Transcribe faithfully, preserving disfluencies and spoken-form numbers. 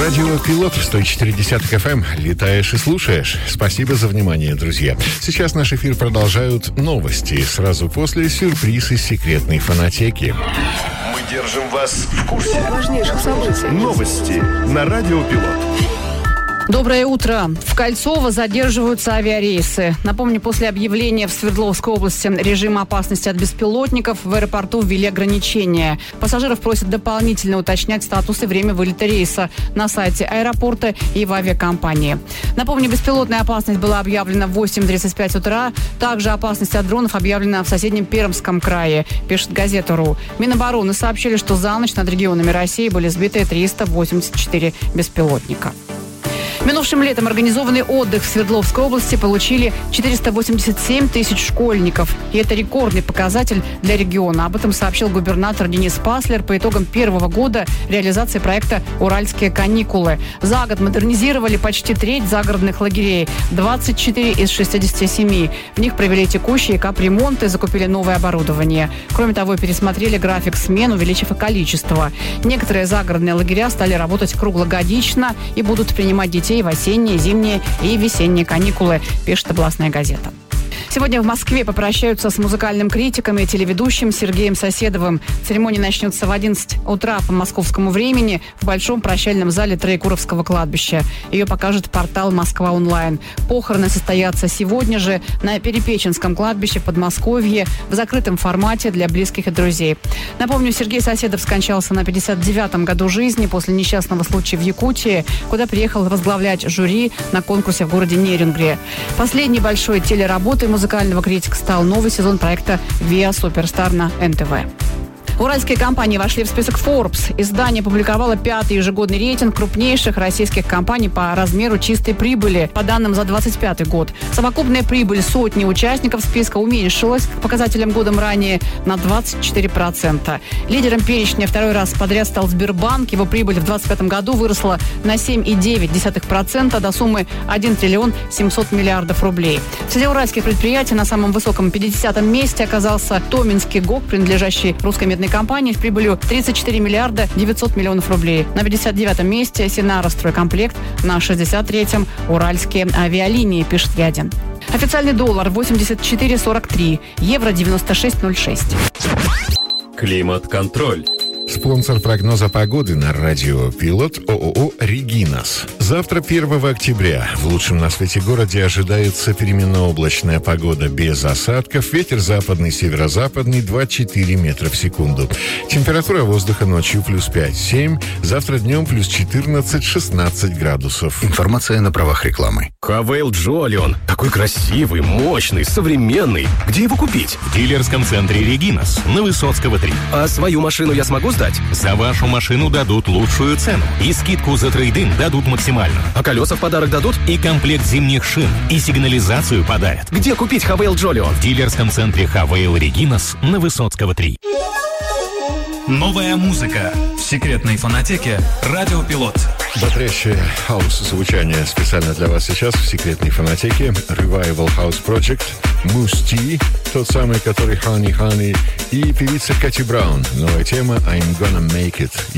Радио Пилот сто четыре десятых эф эм. Летаешь и слушаешь. Спасибо за внимание, друзья. Сейчас наш эфир продолжают новости. Сразу после сюрприз из секретной фонотеки. Мы держим вас в курсе важнейших событий. Новости на Радио Пилот. Доброе утро. В Кольцово задерживаются авиарейсы. Напомню, после объявления в Свердловской области режима опасности от беспилотников в аэропорту ввели ограничения. Пассажиров просят дополнительно уточнять статус и время вылета рейса на сайте аэропорта и в авиакомпании. Напомню, беспилотная опасность была объявлена в восемь тридцать пять утра. Также опасность от дронов объявлена в соседнем Пермском крае, пишет газета РУ. Минобороны сообщили, что за ночь над регионами России были сбиты триста восемьдесят четыре беспилотника. Минувшим летом организованный отдых в Свердловской области получили четыреста восемьдесят семь тысяч школьников. И это рекордный показатель для региона. Об этом сообщил губернатор Денис Паслер по итогам первого года реализации проекта «Уральские каникулы». За год модернизировали почти треть загородных лагерей, двадцать четыре из шестидесяти семи. В них провели текущие капремонты, закупили новое оборудование. Кроме того, пересмотрели график смен, увеличив и количество. Некоторые загородные лагеря стали работать круглогодично и будут принимать детей в осенние, зимние и весенние каникулы, пишет областная газета. Сегодня в Москве попрощаются с музыкальным критиком и телеведущим Сергеем Соседовым. Церемония начнется в одиннадцать утра по московскому времени в большом прощальном зале Троекуровского кладбища. Ее покажет портал «Москва онлайн». Похороны состоятся сегодня же на Перепеченском кладбище в Подмосковье в закрытом формате для близких и друзей. Напомню, Сергей Соседов скончался на пятьдесят девятом году жизни после несчастного случая в Якутии, куда приехал возглавлять жюри на конкурсе в городе Нерюнгри. Последней большой телеработой музыкального критика стал новый сезон проекта «Виа Суперстар» на эн тэ вэ. Уральские компании вошли в список Forbes. Издание опубликовало пятый ежегодный рейтинг крупнейших российских компаний по размеру чистой прибыли по данным за двадцать пятый год. Совокупная прибыль сотни участников списка уменьшилась к показателям годом ранее на двадцать четыре процента. Лидером перечня второй раз подряд стал Сбербанк. Его прибыль в двадцать пятом году выросла на семь целых девять десятых процента до суммы один триллион семьсот миллиардов рублей. Среди уральских предприятий на самом высоком пятидесятом месте оказался Томинский ГОК, принадлежащий русской медной компании с прибылью тридцать четыре миллиарда девятьсот миллионов рублей. На пятьдесят девятом месте Синара-стройкомплект, на шестьдесят третьем Уральские авиалинии, пишет Вядин. Официальный доллар восемьдесят четыре сорок три, евро девяносто шесть ноль шесть. Климат-контроль. Спонсор прогноза погоды на радио Пилот ООО «Регинас». Завтра, первого октября, в лучшем на свете городе ожидается переменно-облачная погода без осадков. Ветер западный, северо-западный, два-четыре метра в секунду. Температура воздуха ночью плюс пять-семь. Завтра днем плюс четырнадцать-шестнадцать градусов. Информация на правах рекламы. Хавейл Джолион. Такой красивый, мощный, современный. Где его купить? В дилерском центре «Регинас» на Высоцкого три. А свою машину я смогу сдать? За вашу машину дадут лучшую цену. И скидку за трейд-ин дадут максимально. А колеса в подарок дадут? И комплект зимних шин. И сигнализацию подарят. Где купить Хавейл Джолион? В дилерском центре Хавейл Регинас на Высоцкого три. Новая музыка в секретной фонотеке «Радио Пилот». Бодрящее хаус-звучание специально для вас сейчас в секретной фонотеке. Revival House Project, Moose T, тот самый, который Honey Honey, и певица Кэти Браун. Новая тема I'm Gonna Make It.